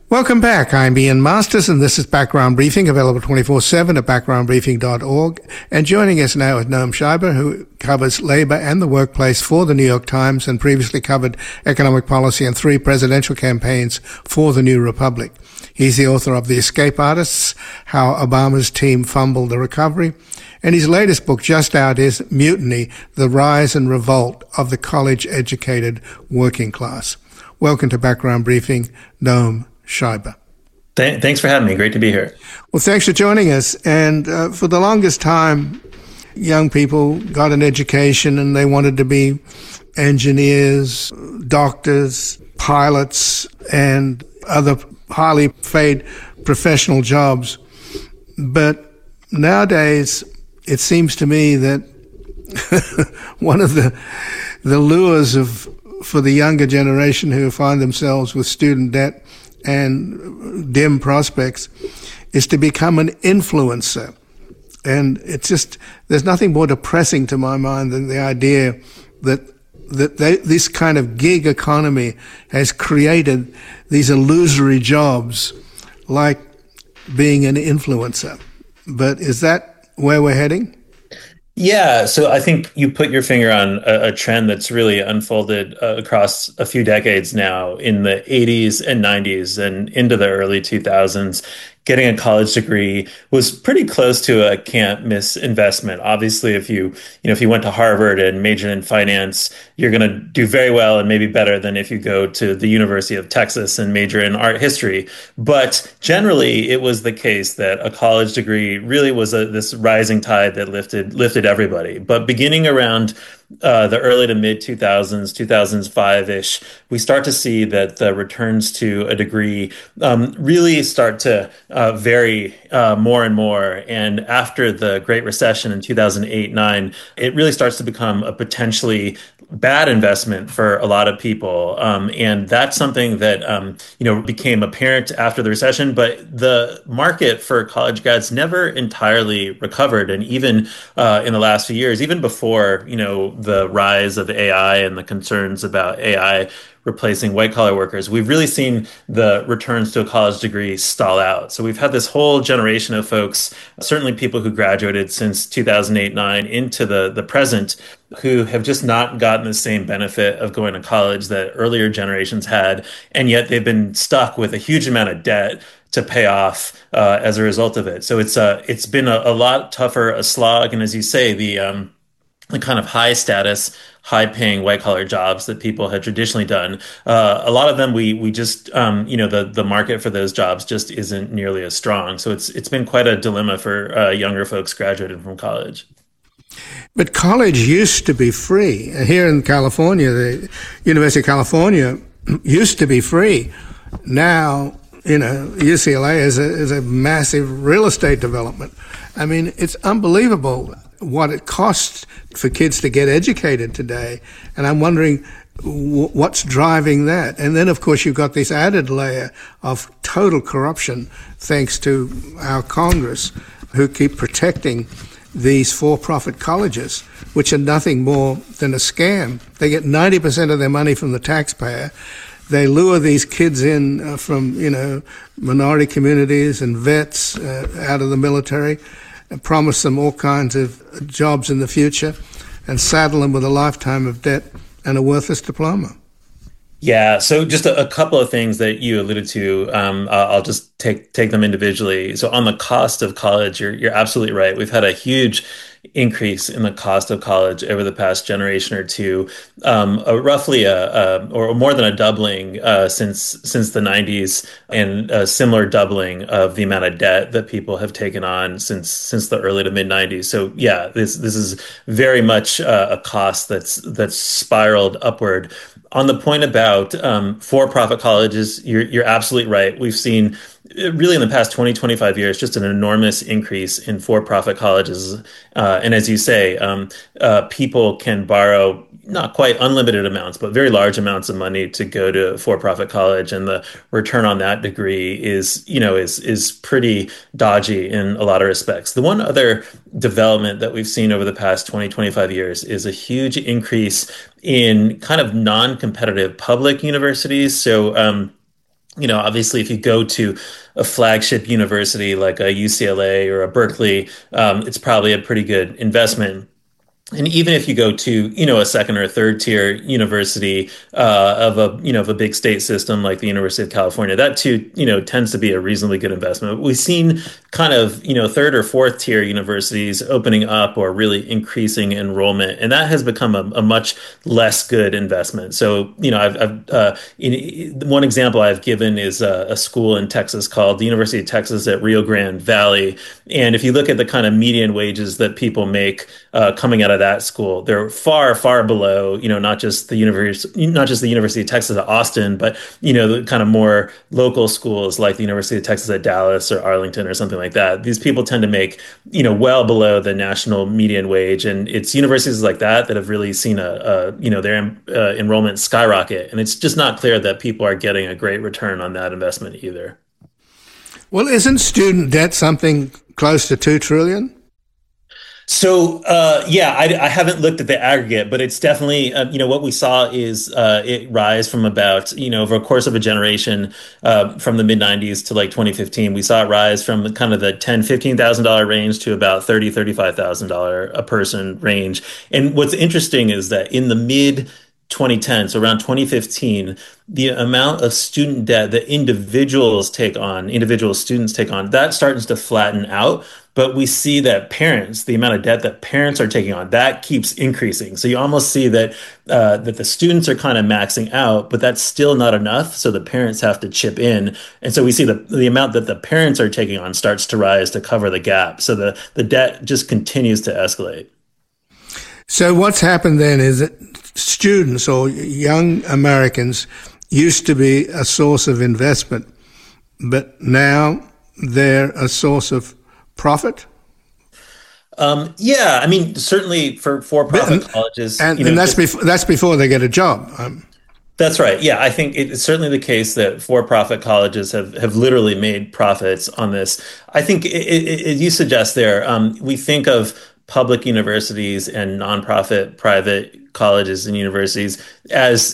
Welcome back. I'm Ian Masters, and this is Background Briefing, available 24/7 at backgroundbriefing.org. And joining us now is Noam Scheiber, who covers labor and the workplace for the New York Times and previously covered economic policy and 3 presidential campaigns for the New Republic. He's the author of The Escape Artists, How Obama's Team Fumbled the Recovery. And his latest book, just out, is Mutiny, The Rise and Revolt of the College-Educated Working Class. Welcome to Background Briefing, Noam Scheiber. Thanks for having me. Great to be here. Well, thanks for joining us. And for the longest time, young people got an education and they wanted to be engineers, doctors, pilots, and other highly paid professional jobs. But nowadays, it seems to me that one of the lures for the younger generation who find themselves with student debt and dim prospects is to become an influencer. And it's just, there's nothing more depressing to my mind than the idea that this kind of gig economy has created these illusory jobs like being an influencer. But is that where we're heading? Yeah, so I think you put your finger on a trend that's really unfolded across a few decades now in the 80s and 90s and into the early 2000s. Getting a college degree was pretty close to a can't miss investment. Obviously, if you went to Harvard and majored in finance, you're going to do very well and maybe better than if you go to the University of Texas and major in art history. But generally, it was the case that a college degree really was this rising tide that lifted everybody. But beginning around the early to mid 2000s, 2005-ish, we start to see that the returns to a degree really start to vary more and more. And after the Great Recession in 2008-9, it really starts to become a potentially bad investment for a lot of people. And that's something that, became apparent after the recession, but the market for college grads never entirely recovered. And even in the last few years, even before, the rise of AI and the concerns about AI replacing white collar workers, we've really seen the returns to a college degree stall out. So we've had this whole generation of folks, certainly people who graduated since 2008-9 into the present, who have just not gotten the same benefit of going to college that earlier generations had. And yet they've been stuck with a huge amount of debt to pay off as a result of it. So it's been a lot tougher, a slog. And as you say, the kind of high status, high paying white collar jobs that people had traditionally done. A lot of them, we just, the market for those jobs just isn't nearly as strong. So it's been quite a dilemma for younger folks graduating from college. But college used to be free. Here in California, the University of California used to be free. Now, UCLA is a massive real estate development. I mean, it's unbelievable what it costs for kids to get educated today. And I'm wondering what's driving that. And then, of course, you've got this added layer of total corruption, thanks to our Congress, who keep protecting these for-profit colleges, which are nothing more than a scam. They get 90% of their money from the taxpayer. They lure these kids in from, minority communities and vets out of the military, and promise them all kinds of jobs in the future, and saddle them with a lifetime of debt and a worthless diploma. Yeah, so just a couple of things that you alluded to. I'll just take them individually. So on the cost of college, you're absolutely right. We've had a huge increase in the cost of college over the past generation or two, roughly or more than a doubling since the 90s, and a similar doubling of the amount of debt that people have taken on since the early to mid 90s. So yeah, this is very much a cost that's spiraled upward. On the point about for-profit colleges, you're absolutely right. We've seen really in the past 20, 25 years, just an enormous increase in for-profit colleges. And as you say, people can borrow not quite unlimited amounts, but very large amounts of money to go to for-profit college. And the return on that degree is pretty dodgy in a lot of respects. The one other development that we've seen over the past 20, 25 years is a huge increase in kind of non-competitive public universities. So Obviously, if you go to a flagship university like a UCLA or a Berkeley, it's probably a pretty good investment. And even if you go to, a second or third tier university of a big state system like the University of California, that too, tends to be a reasonably good investment. We've seen kind of, third or fourth tier universities opening up or really increasing enrollment, and that has become a much less good investment. So, one example I've given is a school in Texas called the University of Texas at Rio Grande Valley. And if you look at the kind of median wages that people make coming out of that school, they're far, far below, not just the University of Texas at Austin, but the kind of more local schools like the University of Texas at Dallas or Arlington or something like that. These people tend to make, well below the national median wage, and it's universities like that that have really seen their enrollment skyrocket, and it's just not clear that people are getting a great return on that investment either. Well, isn't student debt something close to $2 trillion? So, I haven't looked at the aggregate, but it's definitely, what we saw is it rise from about, over a course of a generation, from the mid 90s to like 2015, we saw it rise from kind of the $10,000-$15,000 range to about $30,000-$35,000 a person range. And what's interesting is that in the mid 2010, so around 2015, the amount of student debt that individual students take on, that starts to flatten out. But we see that the amount of debt that parents are taking on, that keeps increasing. So you almost see that the students are kind of maxing out, but that's still not enough. So the parents have to chip in. And so we see the amount that the parents are taking on starts to rise to cover the gap. So the debt just continues to escalate. So what's happened then is that students or young Americans used to be a source of investment, but now they're a source of profit? Certainly for for-profit colleges. And that's before they get a job. That's right. Yeah, I think it's certainly the case that for-profit colleges have literally made profits on this. I think you suggest there, we think of public universities and nonprofit private colleges and universities as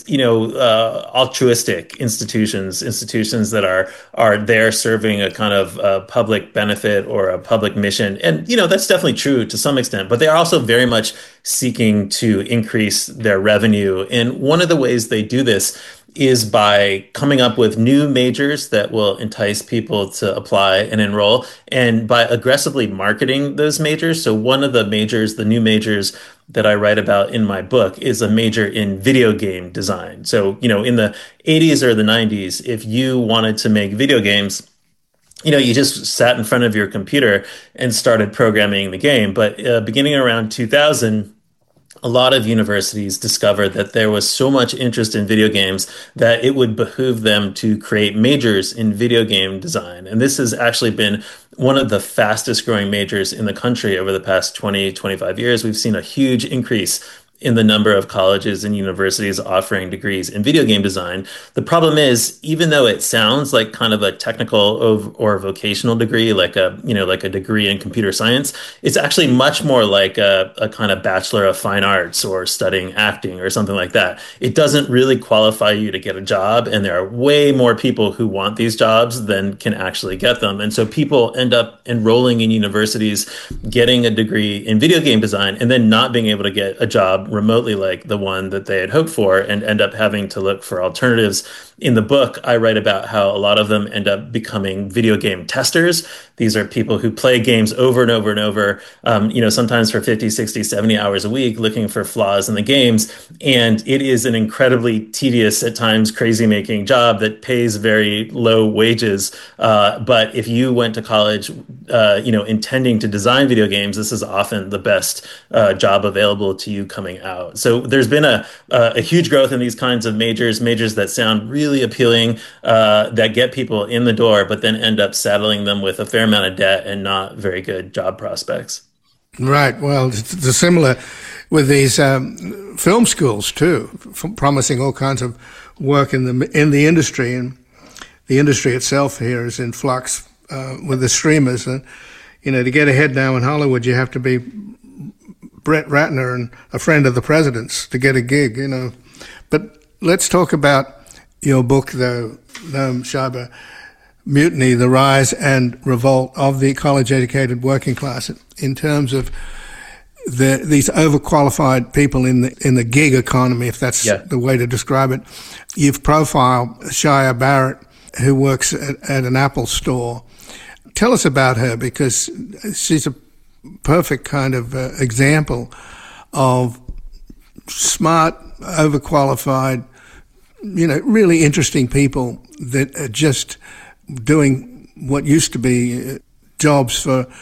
altruistic institutions that are there serving a kind of public benefit or a public mission, and that's definitely true to some extent, but they are also very much seeking to increase their revenue, and one of the ways they do this is by coming up with new majors that will entice people to apply and enroll, and by aggressively marketing those majors. So one of the new majors that I write about in my book is a major in video game design. So, in the 80s or the 90s, if you wanted to make video games, you just sat in front of your computer and started programming the game. But beginning around 2000, a lot of universities discovered that there was so much interest in video games that it would behoove them to create majors in video game design. And this has actually been one of the fastest growing majors in the country over the past 20, 25 years. We've seen a huge increase in the number of colleges and universities offering degrees in video game design. The problem is, even though it sounds like kind of a technical or vocational degree, like a degree in computer science, it's actually much more like a kind of Bachelor of Fine Arts or studying acting or something like that. It doesn't really qualify you to get a job, and there are way more people who want these jobs than can actually get them. And so people end up enrolling in universities, getting a degree in video game design, and then not being able to get a job remotely like the one that they had hoped for, and end up having to look for alternatives. In the book, I write about how a lot of them end up becoming video game testers. These are people who play games over and over and over, sometimes for 50, 60, 70 hours a week, looking for flaws in the games. And it is an incredibly tedious, at times crazy-making job that pays very low wages. But if you went to college, intending to design video games, this is often the best job available to you coming out. So there's been a huge growth in these kinds of majors that sound really appealing, that get people in the door, but then end up saddling them with a fair amount of debt and not very good job prospects. Right. Well, it's similar with these film schools too, promising all kinds of work in the industry, and the industry itself here is in flux with the streamers. And to get ahead now in Hollywood, you have to be Brett Ratner and a friend of the president's to get a gig. But let's talk about your book, though. Noam Scheiber Mutiny, the rise and revolt of the college-educated working class in terms of these overqualified people in the gig economy, if that's the way to describe it. You've profiled Shia Barrett, who works at an Apple store. Tell us about her, because she's a perfect kind of example of smart, overqualified, really interesting people that are just doing what used to be jobs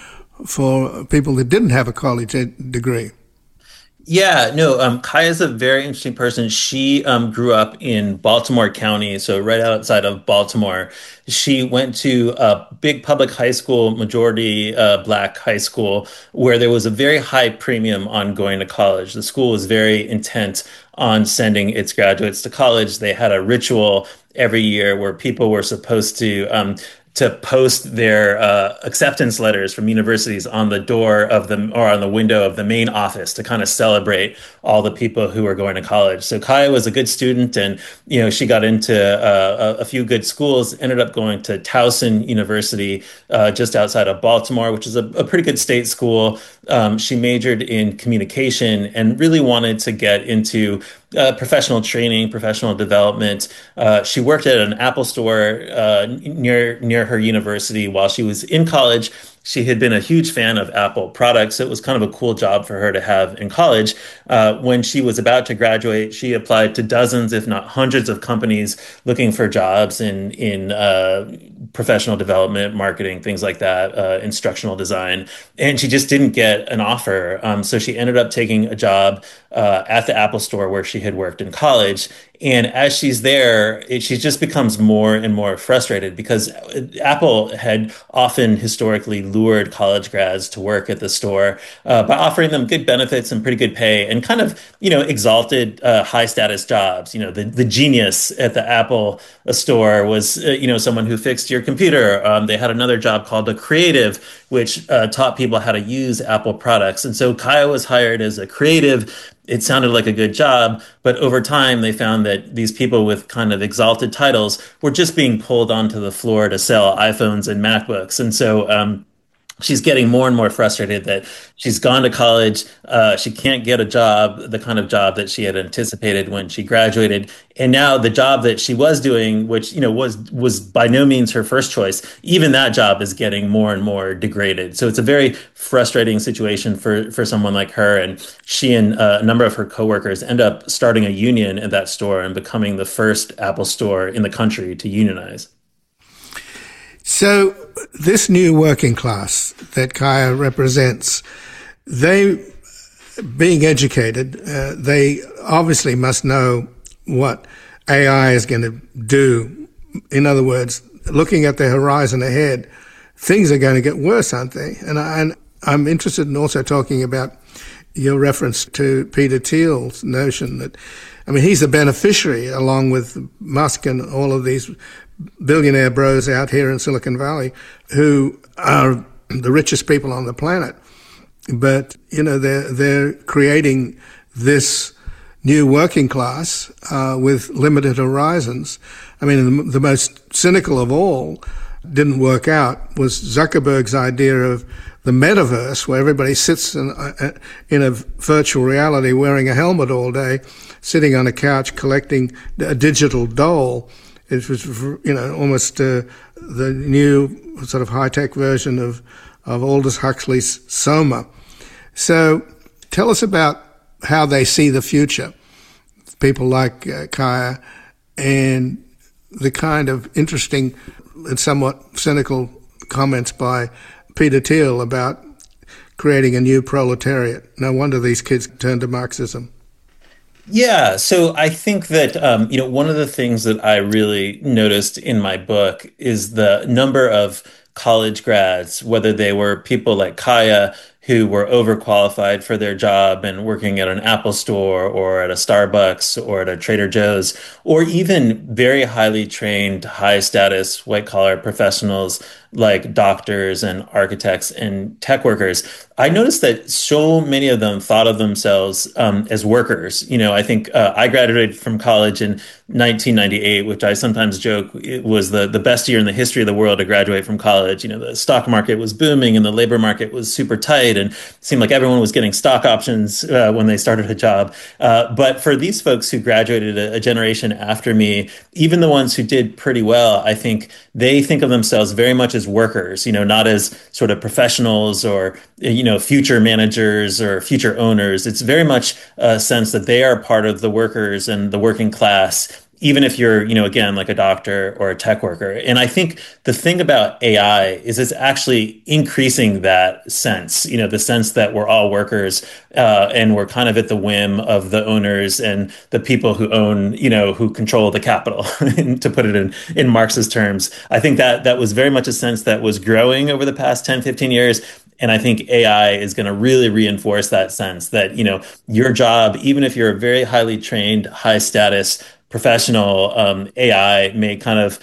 for people that didn't have a college degree. Yeah, no, Kaya is a very interesting person. She grew up in Baltimore County, so right outside of Baltimore. She went to a big public high school, majority black high school, where there was a very high premium on going to college. The school was very intent on sending its graduates to college. They had a ritual every year where people were supposed to post their acceptance letters from universities on the door of the or on the window of the main office to kind of celebrate all the people who were going to college. So Kaya was a good student, and she got into a few good schools. Ended up going to Towson University just outside of Baltimore, which is a pretty good state school. She majored in communication and really wanted to get into professional training, professional development. She worked at an Apple store near her university while she was in college. She had been a huge fan of Apple products. It was kind of a cool job for her to have in college. When she was about to graduate, she applied to dozens, if not hundreds, of companies looking for jobs in professional development, marketing, things like that, instructional design. And she just didn't get an offer. So she ended up taking a job at the Apple store where she had worked in college. And as she's there, she just becomes more and more frustrated because Apple had often historically lured college grads to work at the store by offering them good benefits and pretty good pay and kind of, exalted high status jobs. The genius at the Apple store was, someone who fixed your computer. They had another job called a creative, which taught people how to use Apple products. And so Kaya was hired as a creative. It sounded like a good job, but over time they found that these people with kind of exalted titles were just being pulled onto the floor to sell iPhones and MacBooks. And so she's getting more and more frustrated that she's gone to college. She can't get a job, the kind of job that she had anticipated when she graduated. And now the job that she was doing, which, was by no means her first choice, even that job is getting more and more degraded. So it's a very frustrating situation for someone like her. And she and a number of her coworkers end up starting a union at that store and becoming the first Apple store in the country to unionize. So this new working class that Kaya represents, they, being educated, they obviously must know what AI is going to do. In other words, looking at the horizon ahead, things are going to get worse, aren't they? And I'm interested in also talking about your reference to Peter Thiel's notion that, he's the beneficiary along with Musk and all of these billionaire bros out here in Silicon Valley who are the richest people on the planet. But, they're creating this new working class with limited horizons. The most cynical of all didn't work out was Zuckerberg's idea of the metaverse, where everybody sits in a virtual reality wearing a helmet all day, sitting on a couch collecting a digital doll. It was, almost the new sort of high-tech version of Aldous Huxley's Soma. So tell us about how they see the future, people like Kaya, and the kind of interesting and somewhat cynical comments by Peter Thiel about creating a new proletariat. No wonder these kids turned to Marxism. Yeah, so I think that one of the things that I really noticed in my book is the number of college grads, whether they were people like Kaya who were overqualified for their job and working at an Apple store or at a Starbucks or at a Trader Joe's, or even very highly trained, high status white collar professionals like doctors and architects and tech workers. I noticed that so many of them thought of themselves as workers. I think I graduated from college in 1998, which I sometimes joke it was the best year in the history of the world to graduate from college. The stock market was booming and the labor market was super tight, and it seemed like everyone was getting stock options when they started a job. But for these folks who graduated a generation after me, even the ones who did pretty well, I think they think of themselves very much as workers, not as sort of professionals or, future managers or future owners. It's very much a sense that they are part of the workers and the working class, even if you're, again, like a doctor or a tech worker. And I think the thing about AI is it's actually increasing that sense, the sense that we're all workers and we're kind of at the whim of the owners and the people who own, who control the capital, to put it in Marx's terms. I think that was very much a sense that was growing over the past 10, 15 years. And I think AI is going to really reinforce that sense that, your job, even if you're a very highly trained, high status professional, AI may kind of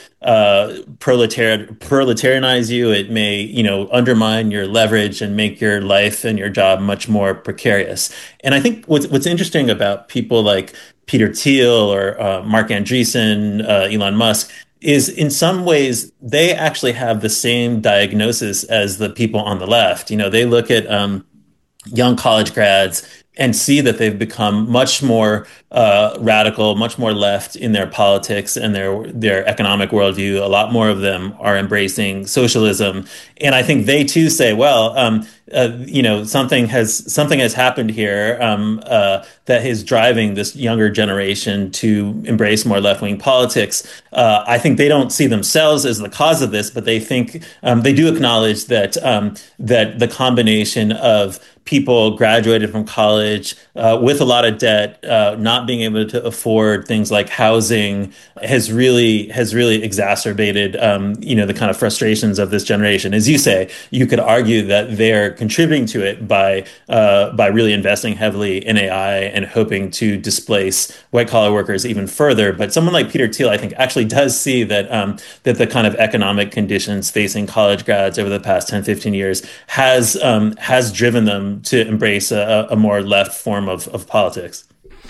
proletarianize you. It may, undermine your leverage and make your life and your job much more precarious. And I think what's interesting about people like Peter Thiel or Mark Andreessen, Elon Musk, is in some ways they actually have the same diagnosis as the people on the left. They look at young college grads and see that they've become much more radical, much more left in their politics and their economic worldview. A lot more of them are embracing socialism, and I think they too say, "Well, something has happened here that is driving this younger generation to embrace more left-wing politics." I think they don't see themselves as the cause of this, but they think they do acknowledge that that the combination of people graduated from college with a lot of debt, not being able to afford things like housing, has really exacerbated the kind of frustrations of this generation. As you say, you could argue that they're contributing to it by really investing heavily in AI and hoping to displace white collar workers even further. But someone like Peter Thiel, I think, actually does see that that the kind of economic conditions facing college grads over the past 10, 15 years has driven them to embrace a more left form of politics.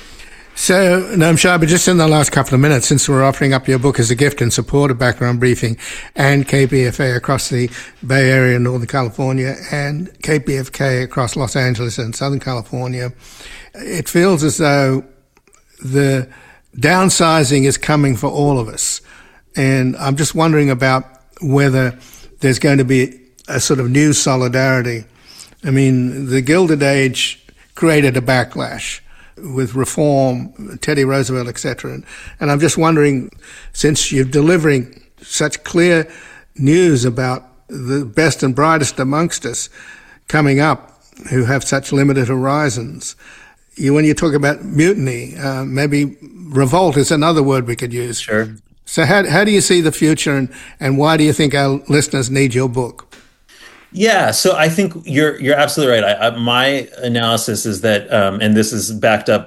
So, Noam Shabi, just in the last couple of minutes, since we're offering up your book as a gift in support of Background Briefing and KPFA across the Bay Area and Northern California and KPFK across Los Angeles and Southern California, it feels as though the downsizing is coming for all of us. And I'm just wondering about whether there's going to be a sort of new solidarity. I mean, the Gilded Age created a backlash with reform, Teddy Roosevelt, etc. And I'm just wondering, since you're delivering such clear news about the best and brightest amongst us coming up who have such limited horizons, when you talk about mutiny, maybe revolt is another word we could use. Sure. So how do you see the future, and why do you think our listeners need your book? Yeah, so I think you're absolutely right. My analysis is that, and this is backed up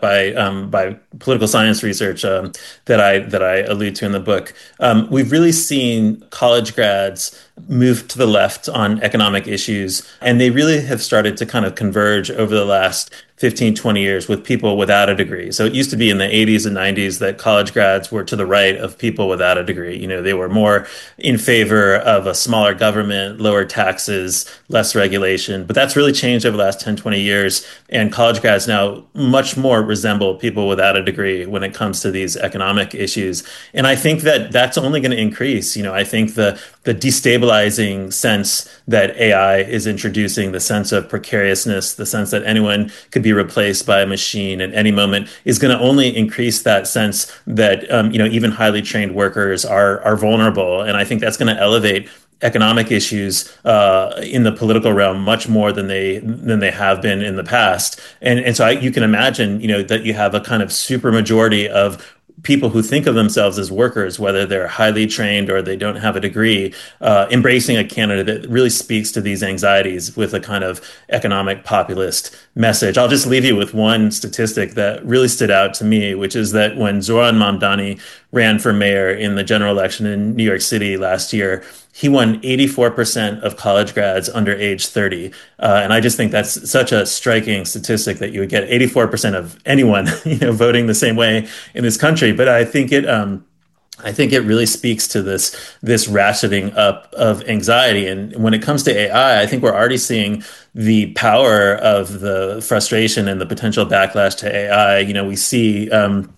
by political science research that I allude to in the book. We've really seen college grads move to the left on economic issues, and they really have started to kind of converge over the last 15, 20 years with people without a degree. So it used to be in the 80s and 90s that college grads were to the right of people without a degree. They were more in favor of a smaller government, lower taxes, less regulation. But that's really changed over the last 10, 20 years. And college grads now much more resemble people without a degree when it comes to these economic issues. And I think that that's only going to increase. I think the destabilizing sense that AI is introducing, the sense of precariousness, the sense that anyone could be replaced by a machine at any moment, is going to only increase that sense that even highly trained workers are vulnerable. And I think that's going to elevate economic issues in the political realm much more than they have been in the past. And so you can imagine that you have a kind of super majority of people who think of themselves as workers, whether they're highly trained or they don't have a degree, embracing a candidate that really speaks to these anxieties with a kind of economic populist message. I'll just leave you with one statistic that really stood out to me, which is that when Zoran Mamdani ran for mayor in the general election in New York City last year, he won 84% of college grads under age 30. And I just think that's such a striking statistic that you would get 84% of anyone, voting the same way in this country. But I think it really speaks to this ratcheting up of anxiety. And when it comes to AI, I think we're already seeing the power of the frustration and the potential backlash to AI. We see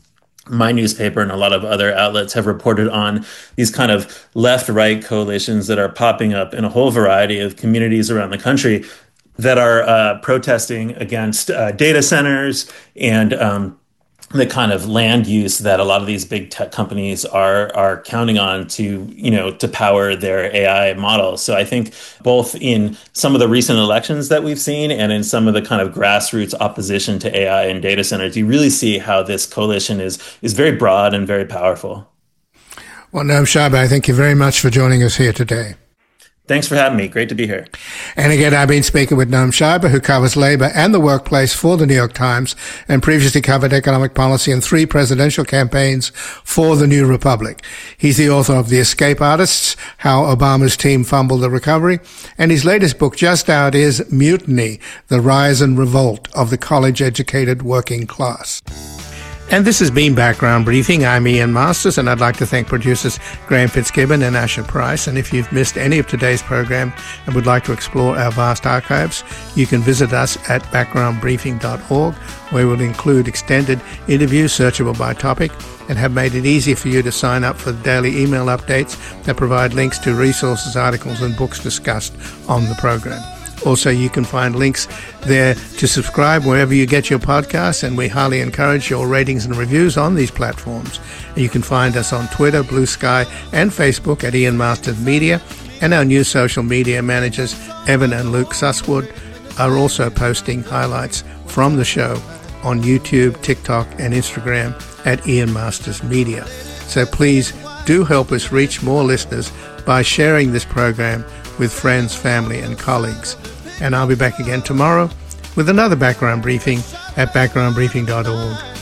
my newspaper and a lot of other outlets have reported on these kind of left-right coalitions that are popping up in a whole variety of communities around the country that are protesting against data centers and the kind of land use that a lot of these big tech companies are counting on to power their AI models. So I think both in some of the recent elections that we've seen and in some of the kind of grassroots opposition to AI and data centers, you really see how this coalition is very broad and very powerful. Well, Noam Shaibeh, thank you very much for joining us here today. Thanks for having me. Great to be here. And again, I've been speaking with Noam Shaibeh, who covers labor and the workplace for the New York Times and previously covered economic policy in 3 presidential campaigns for the New Republic. He's the author of The Escape Artists, How Obama's Team Fumbled the Recovery, and his latest book just out is Mutiny, The Rise and Revolt of the College-Educated Working Class. And this has been Background Briefing. I'm Ian Masters, and I'd like to thank producers Graham Fitzgibbon and Asher Price. And if you've missed any of today's program and would like to explore our vast archives, you can visit us at backgroundbriefing.org, where we'll include extended interviews searchable by topic and have made it easy for you to sign up for the daily email updates that provide links to resources, articles, and books discussed on the program. Also, you can find links there to subscribe wherever you get your podcasts, and we highly encourage your ratings and reviews on these platforms. And you can find us on Twitter, Blue Sky, and Facebook at Ian Masters Media, and our new social media managers, Evan and Luke Susswood, are also posting highlights from the show on YouTube, TikTok, and Instagram at Ian Masters Media. So please do help us reach more listeners by sharing this program with friends, family, and colleagues. And I'll be back again tomorrow with another Background Briefing at backgroundbriefing.org.